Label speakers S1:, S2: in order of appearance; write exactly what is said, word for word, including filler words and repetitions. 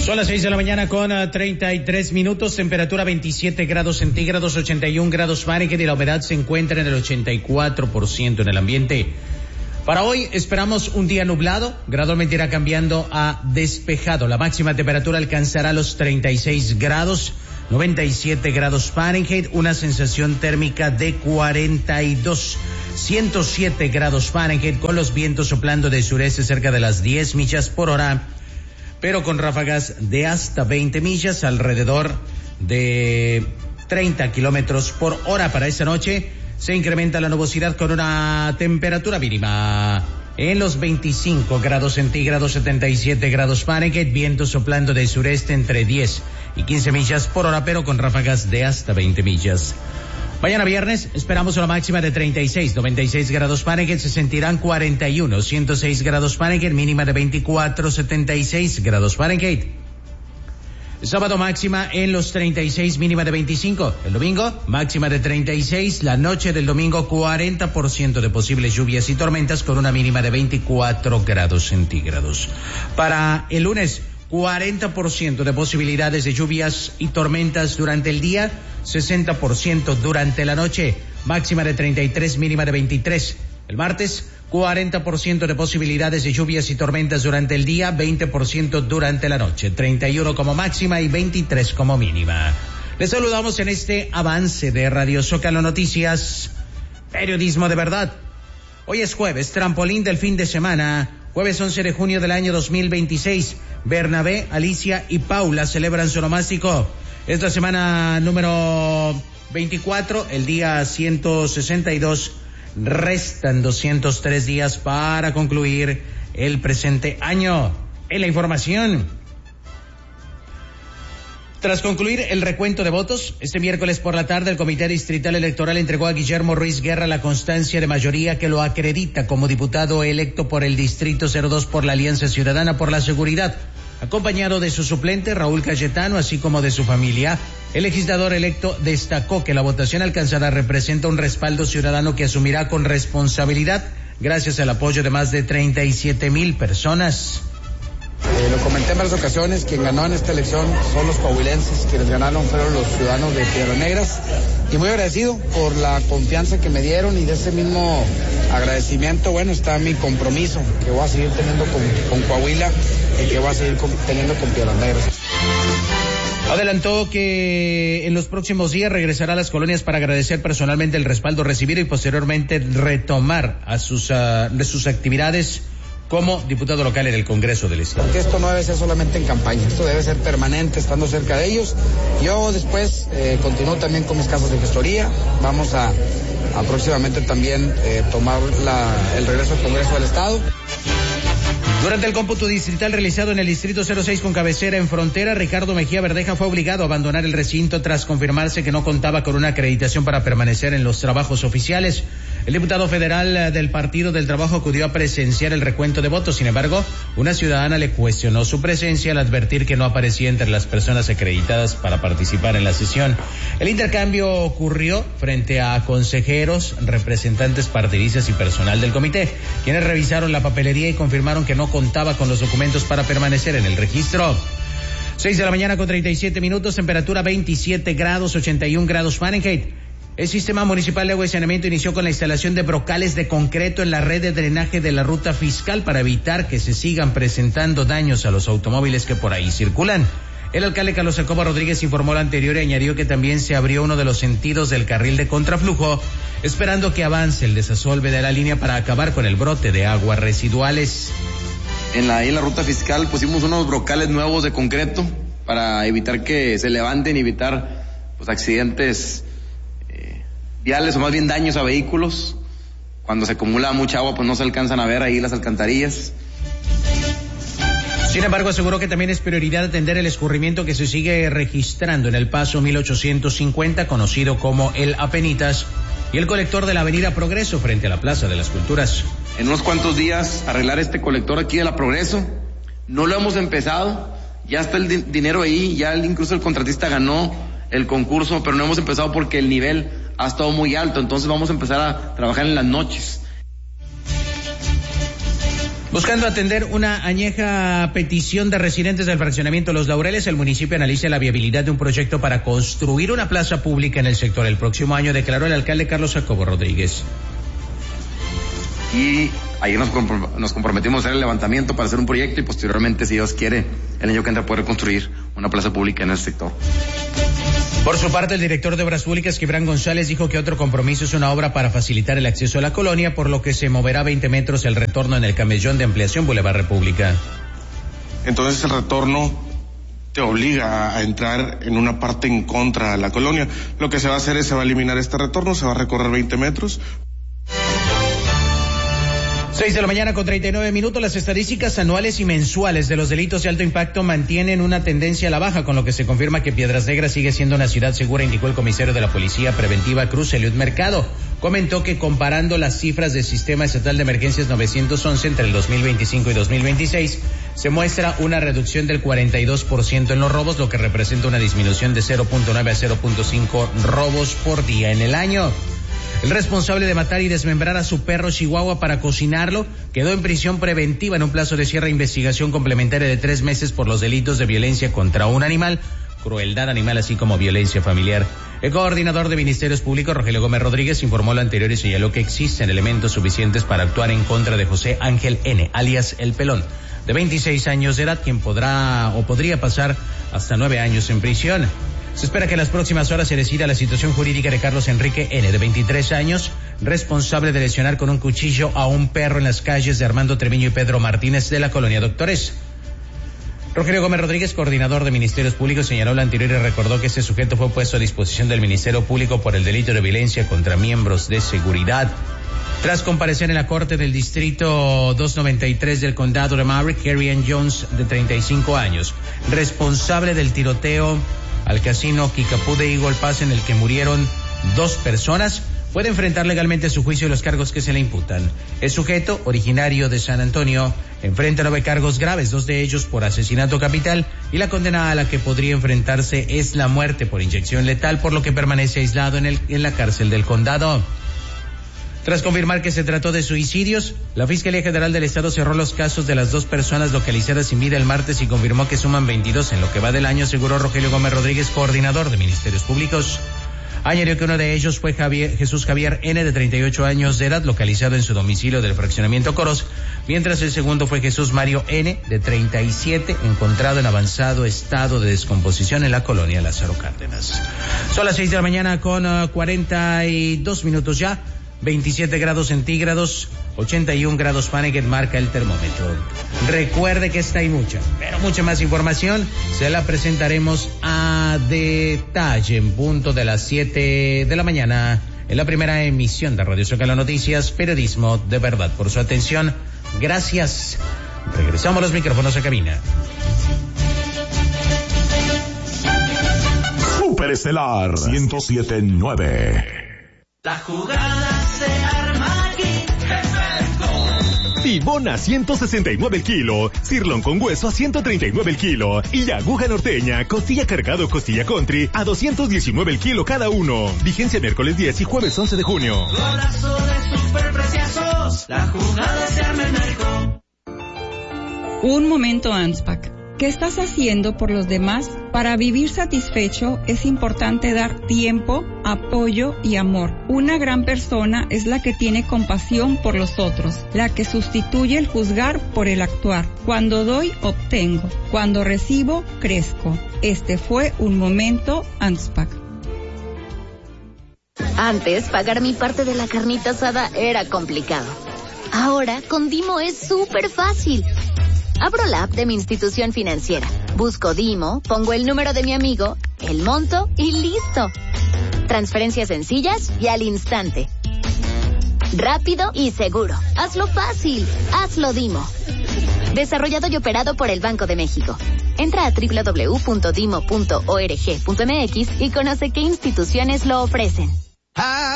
S1: Son las seis de la mañana con uh, treinta y tres minutos, temperatura veintisiete grados centígrados, ochenta y un grados Fahrenheit y la humedad se encuentra en el ochenta y cuatro por ciento en el ambiente. Para hoy esperamos un día nublado, gradualmente irá cambiando a despejado. La máxima temperatura alcanzará los treinta y seis grados, noventa y siete grados Fahrenheit, una sensación térmica de cuarenta y dos, ciento siete grados Fahrenheit, con los vientos soplando de sureste cerca de las diez millas por hora, pero con ráfagas de hasta veinte millas, alrededor de treinta kilómetros por hora. Para esta noche se incrementa la nubosidad con una temperatura mínima en los veinticinco grados centígrados, setenta y siete grados Fahrenheit, viento soplando de sureste entre diez y quince millas por hora, pero con ráfagas de hasta veinte millas. Mañana viernes esperamos una máxima de treinta y seis, noventa y seis grados Fahrenheit, se sentirán cuarenta y uno, ciento seis grados Fahrenheit, mínima de veinticuatro, setenta y seis grados Fahrenheit. Sábado máxima en los treinta y seis, mínima de veinticinco. El domingo máxima de treinta y seis, la noche del domingo cuarenta por ciento de posibles lluvias y tormentas con una mínima de veinticuatro grados centígrados. Para el lunes, cuarenta por ciento de posibilidades de lluvias y tormentas durante el día, sesenta por ciento durante la noche, máxima de treinta y tres, mínima de veintitrés. El martes, cuarenta por ciento de posibilidades de lluvias y tormentas durante el día, veinte por ciento durante la noche, treinta y uno como máxima y veintitrés como mínima. Les saludamos en este avance de Radio Zócalo Noticias, periodismo de verdad. Hoy es jueves, trampolín del fin de semana, jueves once de junio del año dos mil veintiséis. Bernabé, Alicia y Paula celebran su onomástico. Es la semana número veinticuatro, el día ciento sesenta y dos. Restan doscientos tres días para concluir el presente año. En la información, tras concluir el recuento de votos, este miércoles por la tarde el Comité Distrital Electoral entregó a Guillermo Ruiz Guerra la constancia de mayoría que lo acredita como diputado electo por el Distrito cero dos por la Alianza Ciudadana por la Seguridad, acompañado de su suplente Raúl Cayetano, así como de su familia. El legislador electo destacó que la votación alcanzada representa un respaldo ciudadano que asumirá con responsabilidad gracias al apoyo de más de treinta y siete mil personas.
S2: Eh, lo comenté en varias ocasiones, quien ganó en esta elección son los coahuilenses, quienes ganaron fueron los ciudadanos de Piedras Negras, y muy agradecido por la confianza que me dieron, y de ese mismo agradecimiento, bueno, está mi compromiso que voy a seguir teniendo con, con Coahuila y que voy a seguir con, teniendo con Piedras Negras.
S1: Adelantó que en los próximos días regresará a las colonias para agradecer personalmente el respaldo recibido y posteriormente retomar a sus, uh, de sus actividades como diputado local en el Congreso del Estado.
S2: Porque esto no debe ser solamente en campaña, esto debe ser permanente, estando cerca de ellos. Yo después eh, continúo también con mis casos de gestoría. Vamos a, a próximamente también eh, tomar la, el regreso al Congreso del Estado.
S1: Durante el cómputo distrital realizado en el Distrito cero seis con cabecera en Frontera, Ricardo Mejía Verdeja fue obligado a abandonar el recinto tras confirmarse que no contaba con una acreditación para permanecer en los trabajos oficiales. El diputado federal del Partido del Trabajo acudió a presenciar el recuento de votos. Sin embargo, una ciudadana le cuestionó su presencia al advertir que no aparecía entre las personas acreditadas para participar en la sesión. El intercambio ocurrió frente a consejeros, representantes partidistas y personal del comité, quienes revisaron la papelería y confirmaron que no contaba con los documentos para permanecer en el registro. seis de la mañana con treinta y siete minutos, temperatura veintisiete grados, ochenta y un grados Fahrenheit. El Sistema Municipal de Agua y Saneamiento inició con la instalación de brocales de concreto en la red de drenaje de la ruta fiscal para evitar que se sigan presentando daños a los automóviles que por ahí circulan. El alcalde Carlos Jacobo Rodríguez informó lo anterior y añadió que también se abrió uno de los sentidos del carril de contraflujo, esperando que avance el desasolve de la línea para acabar con el brote de aguas residuales.
S3: En la, en la ruta fiscal pusimos unos brocales nuevos de concreto para evitar que se levanten y evitar pues, accidentes eh, viales o más bien daños a vehículos. Cuando se acumula mucha agua pues no se alcanzan a ver ahí las alcantarillas.
S1: Sin embargo, aseguró que también es prioridad atender el escurrimiento que se sigue registrando en el paso mil ochocientos cincuenta, conocido como el Apenitas, y el colector de la avenida Progreso frente a la Plaza de las Culturas.
S3: En unos cuantos días arreglar este colector aquí de la Progreso. No lo hemos empezado, ya está el di- dinero ahí, ya el, incluso el contratista ganó el concurso, pero no hemos empezado porque el nivel ha estado muy alto, entonces vamos a empezar a trabajar en las noches.
S1: Buscando atender una añeja petición de residentes del fraccionamiento Los Laureles, el municipio analiza la viabilidad de un proyecto para construir una plaza pública en el sector el próximo año, declaró el alcalde Carlos Jacobo Rodríguez.
S3: Y ayer nos, comprom- nos comprometimos a hacer el levantamiento para hacer un proyecto y posteriormente, si Dios quiere, el año que entra poder construir una plaza pública en ese sector.
S1: Por su parte, el director de Obras Públicas, Gibran González, dijo que otro compromiso es una obra para facilitar el acceso a la colonia, por lo que se moverá veinte metros el retorno en el camellón de ampliación Boulevard República.
S4: Entonces el retorno te obliga a entrar en una parte en contra de la colonia. Lo que se va a hacer es se va a eliminar este retorno, se va a recorrer veinte metros.
S1: Seis de la mañana con treinta y nueve minutos. Las estadísticas anuales y mensuales de los delitos de alto impacto mantienen una tendencia a la baja, con lo que se confirma que Piedras Negras sigue siendo una ciudad segura, indicó el comisario de la Policía Preventiva Cruz, Eliud Mercado. Comentó que comparando las cifras del Sistema Estatal de Emergencias novecientos once entre el dos mil veinticinco y dos mil veintiséis, se muestra una reducción del cuarenta y dos por ciento en los robos, lo que representa una disminución de cero punto nueve a cero punto cinco robos por día en el año. El responsable de matar y desmembrar a su perro chihuahua para cocinarlo quedó en prisión preventiva en un plazo de cierre e investigación complementaria de tres meses por los delitos de violencia contra un animal, crueldad animal, así como violencia familiar. El coordinador de Ministerios Públicos, Rogelio Gómez Rodríguez, informó lo anterior y señaló que existen elementos suficientes para actuar en contra de José Ángel N., alias El Pelón, de veintiséis años de edad, quien podrá o podría pasar hasta nueve años en prisión. Se espera que en las próximas horas se decida la situación jurídica de Carlos Enrique N., de veintitrés años, responsable de lesionar con un cuchillo a un perro en las calles de Armando Treviño y Pedro Martínez de la colonia Doctores. Rogelio Gómez Rodríguez, coordinador de Ministerios Públicos, señaló lo anterior y recordó que este sujeto fue puesto a disposición del Ministerio Público por el delito de violencia contra miembros de seguridad. Tras comparecer en la corte del distrito doscientos noventa y tres del condado de Maverick, Carrie Ann Jones, de treinta y cinco años, responsable del tiroteo al casino Kickapoo de Eagle Pass, en el que murieron dos personas, puede enfrentar legalmente su juicio y los cargos que se le imputan. El sujeto, originario de San Antonio, enfrenta nueve cargos graves, dos de ellos por asesinato capital, y la condena a la que podría enfrentarse es la muerte por inyección letal, por lo que permanece aislado en, el, en la cárcel del condado. Tras confirmar que se trató de suicidios, la Fiscalía General del Estado cerró los casos de las dos personas localizadas sin vida el martes y confirmó que suman veintidós en lo que va del año, aseguró Rogelio Gómez Rodríguez, coordinador de Ministerios Públicos. Añadió que uno de ellos fue Javier, Jesús Javier N., de treinta y ocho años de edad, localizado en su domicilio del fraccionamiento Coros, mientras el segundo fue Jesús Mario N., de treinta y siete, encontrado en avanzado estado de descomposición en la colonia Lázaro Cárdenas. Son las seis de la mañana con uh, cuarenta y dos minutos ya. veintisiete grados centígrados, ochenta y un grados Fahrenheit marca el termómetro. Recuerde que esta y mucha, pero mucha más información se la presentaremos a detalle en punto de las siete de la mañana en la primera emisión de Radio Zócalo Noticias, periodismo de verdad. Por su atención, gracias. Regresamos los micrófonos a cabina.
S5: Superestelar ciento siete punto nueve.
S6: La jugada se arma aquí.
S5: Tibón a ciento sesenta y nueve el kilo, sirlón con hueso a ciento treinta y nueve el kilo y aguja norteña, costilla cargado, costilla country a doscientos diecinueve el kilo cada uno. Vigencia miércoles diez y jueves once de junio.
S6: Golazo de superpreciosos. La jugada se arma en Merco.
S7: Un momento, ANSPAC. ¿Qué estás haciendo por los demás? Para vivir satisfecho es importante dar tiempo, apoyo y amor. Una gran persona es la que tiene compasión por los otros, la que sustituye el juzgar por el actuar. Cuando doy, obtengo. Cuando recibo, crezco. Este fue un momento ANSPAC.
S8: Antes, pagar mi parte de la carnita asada era complicado. Ahora, con Dimo es súper fácil. Abro la app de mi institución financiera, busco Dimo, pongo el número de mi amigo, el monto y listo. Transferencias sencillas y al instante. Rápido y seguro. Hazlo fácil. Hazlo Dimo. Desarrollado y operado por el Banco de México. Entra a doble u doble u doble u punto dimo punto org punto m x y conoce qué instituciones lo ofrecen.